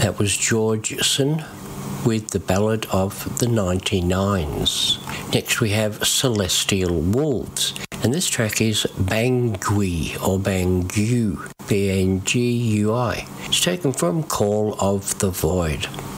That was Georgeson with the Ballad of the 99s. Next we have Celestial Wolves, and this track is Bangui or Bangu, B-N-G-U-I. It's taken from Call of the Void.